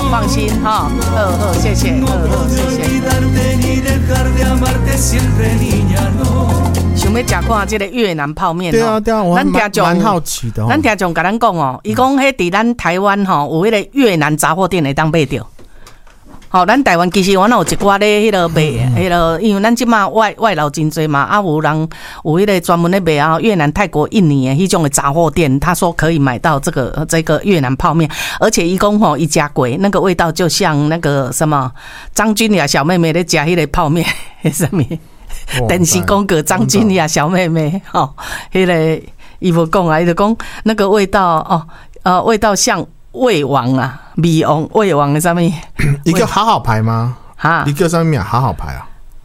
放心哈。谢谢，谢谢。想要吃看这个越南泡面？ 对啊，我蛮好奇的。 咱听众跟咱讲哦，伊讲迄伫咱台湾吼有迄个越南杂货店会当买到。好，咱台湾其实我有一寡咧，迄个卖，迄个因为咱即马外劳真多嘛，有人有迄个专门咧卖越南、泰国、印尼的迄种的杂货店，他说可以买到这个越南泡面，而且伊讲吼，伊加贵，那个味道就像那个什么张君雅小妹妹咧加迄个泡面，什么电视广告张君雅小妹妹，迄个伊无讲啊，伊就讲那个味道味道像。味王啊，味王的什么？ 一个好好牌吗？ 哈， 一个什么好好牌啊？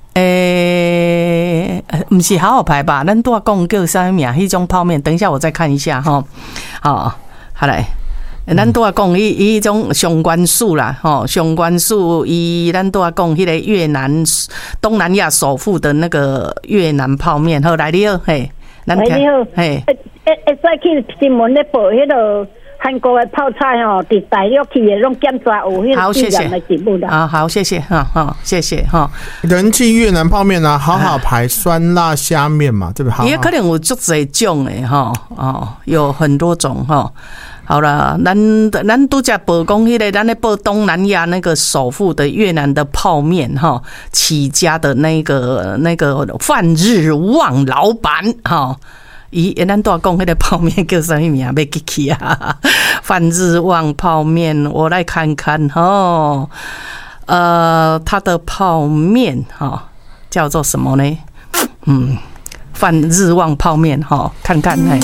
不是好好牌吧？咱多讲叫什么名？迄种泡面，等一下我再看一下哈。好来，咱多讲迄种上官素啦，上官素咱多讲迄个越南东南亚首富的那个越南泡面。好来，你好，嘿， 咱听，你好， 嘿， 再去新闻咧报迄个。韩国的泡菜哦，伫大陆去的拢检查有迄个自然的节目的啊，好，谢谢哈，谢谢哈。 人气越南泡面啊，好好牌酸辣虾面嘛，对不对？ 也可能有足侪种诶哈，有很多种哈。好了，咱都在报讲迄个，咱咧报东南亚那个首富的越南的泡面哈起家的那个范日旺老板哈。咱都要讲那个泡面叫什么名？要记起啊！范日旺泡面，我来看看哈。它的泡面哈叫做什么呢？范日旺泡面哈，看看嘿。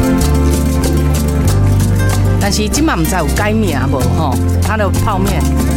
但是今嘛不知有改名无哈？它的泡面。